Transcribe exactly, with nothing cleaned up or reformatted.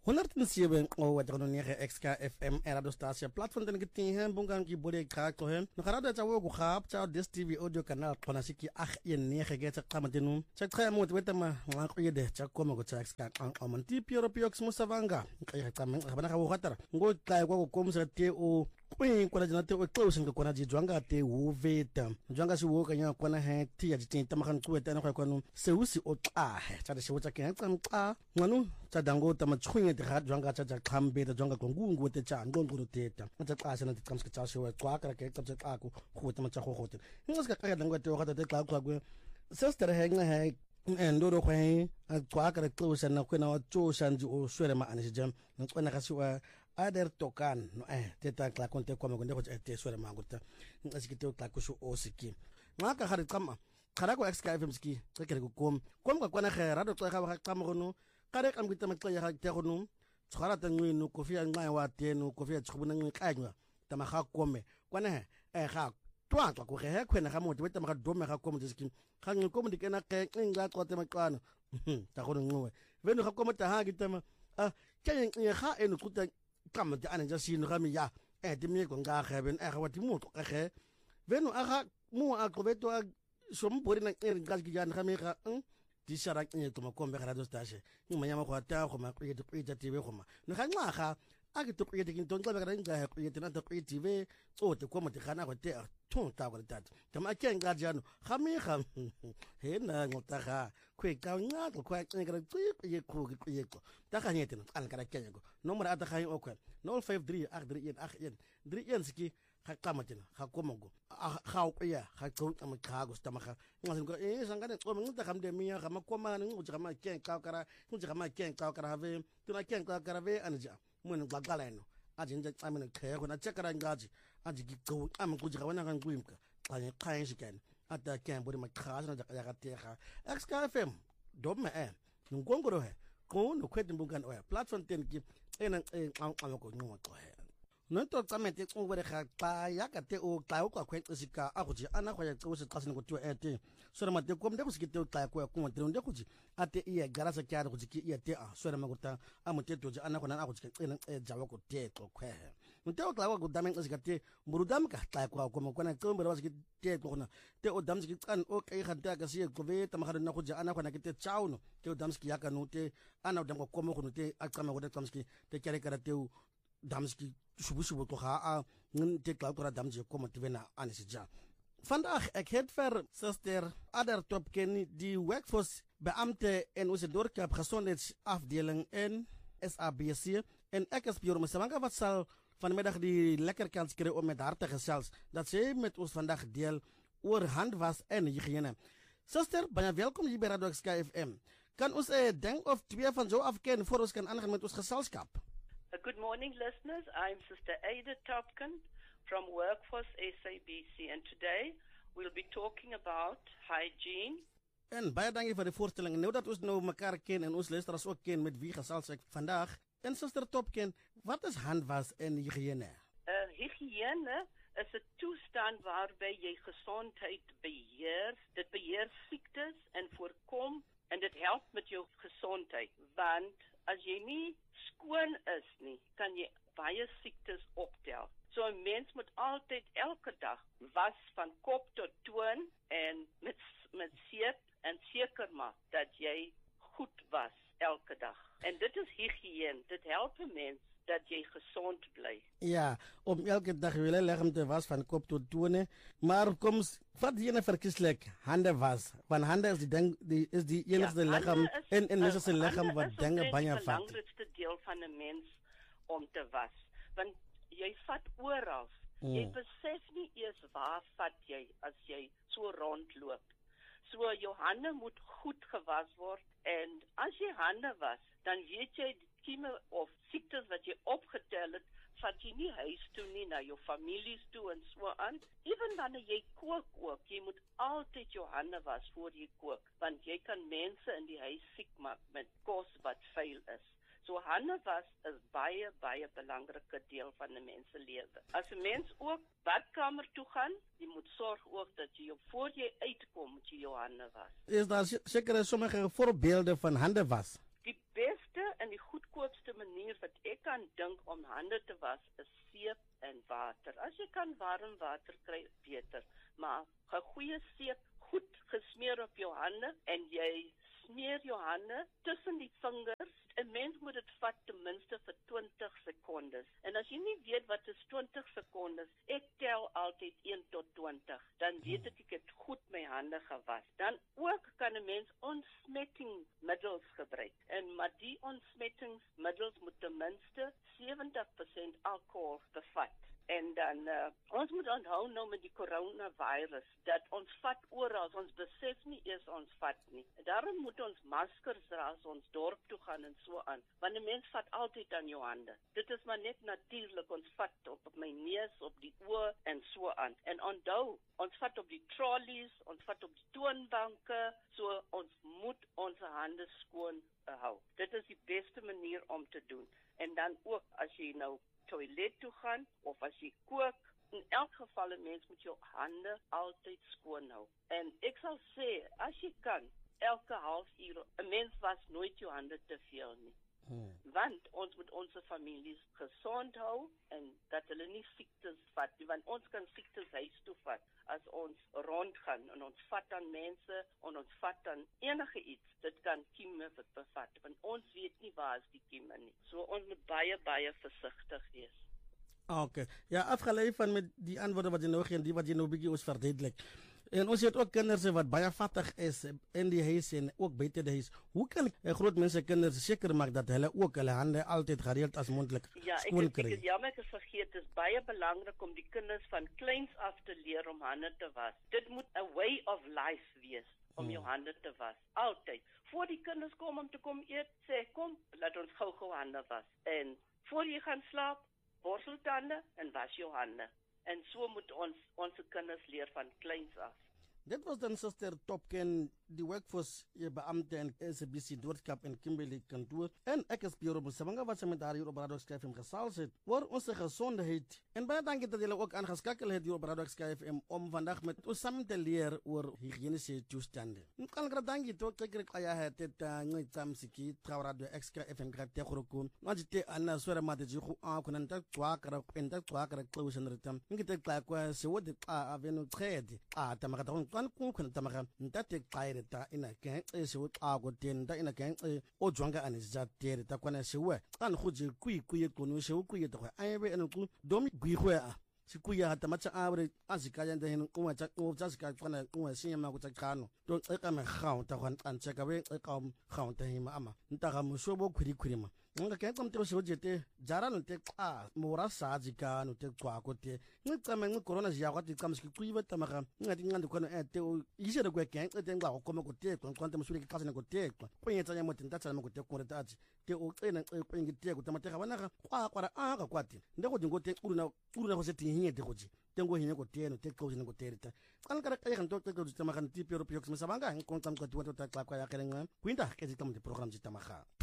honderdzeven o wat er nege X K F M radio station platform den gitin hen bungan ki bode ka ko hen no karado cha wo ku khap cha Dis T V audio canal kona siki ach yen nege ge cha qamadenu cha khaya mo weta ma nga ko yede cha koma go cha X K on man ti piro piox musavanga ka ka men bana ka wo khatara ngo ka ko ko komsa te o kwin kona jina te o close nga kona ji jwanga te wo veta jwanga si wo kanya kona he ti ya jitin tamakan kuweta na kwa kwanu se usi o tla he cha de se wo cha ke ka mqa nganu cha dango tama chkhunye te khat jwanga cha cha khambe te jwanga kongungu te cha ngonguru te ta cha ka sana te tsamska cha se wo kwa ka ke cha cha ku khu tama cha go go te ngaska ka dango te o khata te tla kwa ku sister he nga he ndoro khwe kwa ka close na kwena wa cho shanji o swere ma anisi jam nkwena ka siwa ader tokan no eh teta kla konte kwa magonde ko te swere ma nguta ngasikite kla ku shu o siki ngaka khari qama khara ko X K F M ski ke ke kom kom ka kwana khera do xa ba qama gono kare kam gita matla ya te gono tshwara ta ngwino kofi ya nqa wa tenu kofi ya tshubuna ngwe kanywa tama ga kome kwana eh ga twa twa ko ge khwena ga motho beta ma ga dome ga komo tsikin ga ngwe komo dikena ke nqa tlote maqana ta go ngwe veno ga komo ta ha gitama ah ke ga eno tluta kama te ane ja sino ga mi ya eh te mi ko nga ga ben eh ga wati mo to ga ge veno aga mo a ko beto a sompori na ere ga gi jana ga mi ga di shara ke to makombe ga radio station ni manyama go ata go ma ke te pita T V go ma no ga nga ga a ke to ke te kinto nga ga nga ke te na to T V o te ko mo te gana go te thong ta go tat tama ke nga jano ga mi ga he na ngota ga kwe ka nga go kwa ke ga tsi ye ku ke ye ko ta ga nyete no an ka ke go nomor ata ga o ko zero five three eight three eight eight three ski ga qamatina ga komogo ga o ya ga tso tama ga go sta maga ngasen ko eh sangane tso ngita ga mde miya ga makoma ne ngo ga ma ke ka kara ngo ga ma ke ka kara ve tuna ke ka kara ve anja mun ga galeno ajinja tsamene ke go na chekara ngaji aji gi go am go ga wana ga ngwimka kanye kanye shikan ata ke mbori ma khaza na ya ga tega X K F M do me e ngongoro he ko no kwete mbungan o platform ten ki ena ang ko ngo to he no to tsamete go bere ga pa ya ka te o tla o kwa kwetse sika a go ji ana go ya tso se tsasene go twa ete so re mate ko mde go sikite o tla ko ko mte nde go ji ate iya garasa kya go ji ki iya te a so re magota a mte to ji ana go na a go ji ena e jawa ko te to kwe mte o tla go damen ka sikate murudam ka tla ko ko mo kona ko mbere wa sikite te ko na te o dam sikite kan o kai ga ta ka si ko ve ta magara na go ji ana go na kite chauno te o dam sikite ya ka no te ana o dam ko mo go no te a tsama go te dam sikite te kere kara te o dam sikite shubu shubu to ga a ngin te kla ko damje ko motivena anisija vandaag ek het ver sister Ader Topken die workforce beampte en onze dorpskap gezondheidsafdeling in S A B C en ek is Bjorn Msamanga wat sal vanmiddag die lekker kans kry om met haar te gesels dat sy met ons vandag deel oor handwas en hygiëne. Sister, baie welkom hier by Radio X K F M. Kan ons 'n uh, ding of twee van jou afken voor ons kan aangaan met ons geselskap? Uh, good morning, listeners. I'm Sister Ader Topken from Workforce S A B C, and today we'll be talking about hygiene. En baie dankie vir die voorstelling. Nou dat ons nou mekaar ken en ons luisteraars ook ken met wie gesels ek vandag. En Sister Topken, wat is handwas en hygiëne? Uh, hygiëne is 'n toestand waarby jy gesondheid beheer. Dit beheer siektes en voorkom en dit help met jou gesondheid, want as jy nie skoon is nie, kan jy baie siektes optel. So 'n mens moet altyd elke dag was van kop tot toon en met met seep en seker maak dat jy goed was elke dag. En dit is hygiëne. Dit help 'n mens dat jy gesond bly. Ja, om elke dag jou liggaam te was van kop tot toon, maar kom wat jy verkieslik hande was, want hande is die ding die is die enigste ja, liggaam en en mens se liggaam wat dinge baie vat. Dit is die belangrikste deel van 'n mens om te was, want jy vat oral. Hmm. Jy besef nie eers waar vat jy as jy so rondloop. So jou hande moet goed gewas word en as jy hande was, dan weet jy kieme of siektes wat jy opgetel het, vat jy nie huis toe nie, na jou families toe en so aan. Ewen wanneer jy kook ook, jy moet altyd jou hande was voor jy kook, want jy kan mense in die huis siek maak met kos wat vuil is. So hande was is baie, baie belangrike deel van 'n mens se lewe. As 'n mens ook badkamer toe gaan, jy moet sorg ook dat jy voor jy uitkom, moet jy jou hande was. Is daar seker sommige voorbeelde van hande was? Die beste en die goedkoopste manier manier wat ek kan dink om hande te was is seep en water. As jy kan warm water kry, beter. Maar 'n goeie seep goed gesmeer op jou hande en jy smeer jou hande tussen die vingers. 'n Mens moet dit vat ten minste vir twintig sekondes. En as jy nie weet wat is twintig sekondes, ek tel altyd een tot twintig. Dan weet ek ek het goed my hande gewas. Dan ook kan 'n mens ontsmettingsmiddels gebruik. En maar die ontsmettingsmiddels moet ten minste seventy percent alcohol bevat. En dan, uh, ons moet onthou nou met die coronavirus, dat ons vat oral, ons besef nie eers ons vat nie. Daarom moet ons maskers dra as ons dorp toe gaan en so aan, want 'n mens vat altyd aan jou hande. Dit is maar net natuurlik, ons vat op, op my neus, op die oor en so aan. En onthou, ons vat op die trolleys, ons vat op die toonbanke, so ons moet ons hande skoon uh, hou. Dit is die beste manier om te doen. En dan ook, as jy nou toilet toe gaan, of as jy kook, in elk geval 'n mens moet jou hande altyd skoon hou. En ek sal sê, as jy kan, elke halfuur, 'n mens was nooit jou hande te veel nie. Hmm. Want ons moet ons families gesond hou, en dat hulle nie siektes vat nie, want ons kan siektes huis toe vat, as ons rondgaan, en ons vat aan mense, en ons vat aan enige iets, dit kan kieme bevat, want ons weet nie waar is die kieme nie. So ons moet baie, baie versigtig wees. Okay, ja, afgelei van met die antwoorde wat jy nou gee, en die wat jy nou bietjie ons verduidelik. En ons het ook kinders wat baie vattig is in die huis en ook buite die huis. Hoe kan uh, groot mense kinders seker maak dat hulle ook hulle hande altyd gereeld as mondelik ja, skoon kry? Ja, ek jammer ek het vergeet, dit is baie belangrik om die kinders van kleins af te leer om hande te was. Dit moet 'n way of life wees om hmm. jou hande te was. Altyd. Voor die kinders kom om te kom eet, sê kom, laat ons gou-gou hande was. En voor jy gaan slaap, borsel tande en was jou hande. En so moet ons onze kinders leer van kleins af. Dit was dan Suster Topken, die workforce beampte en S A B C Noordkap en Kimberley kantoor. En ek is Piero Busabanga wat sy met daar hier op Radio X K F M gesels het oor ons gesondheid. En baie dankie dat julle ook aangeskakel het hier op Radio X K F M om vandag met ons saam te leer oor higiëniese toestande. Nkalgra dankie tot kyk kaya het dit ngitsam siki Radio X K F M gratte khurukun. Najite anna swera mate jigu a kunan ta twakara enta twakara close nritam. Ngite kla kwa se wodi a avenu trade. A tamakata kan ku kan tamaka ntate qaire ta ina kan se wo a go ten ta ina kan o jwanga an za tere ta kwana se we kan khuje kui kui ko no se ku ye to ai be en ku domi gui khwe a si ku ya ta macha abre azika ya ndehen ku ma cha ku cha ska kwana ku se ma ku cha kano to e ka me khaun ta kwan an che ka be e ka khaun ta hima ama nta ga mo so bo khuri khuri ma nga ke kom tro se o jete jara no te a mora sa azika no te kwa ko te ngca me ng corona ya kwa ti kam ski ku iba ta ma ga ngati ngandi kwana e te o ise de kwa ke e te ngwa ko me ko te kwa kwanta mo suri ke kasana ko te kwa ko yetsa ya mo te ntatsa mo ko te ko re ta te o tsena e ko ngi te ko ta ma te ga bana ga kwa kwa a ga kwa te ndego dingo te uruna uruna go se te hinye te go ji tengo hinye ko te no te ko hinye ko te rita kan kara ka ga to te ko ta ma ga ti pero pio ke me sabanga ko tam ko tu ta kwa ya ke nga kwinta ke ti tam de program ji ta ma ga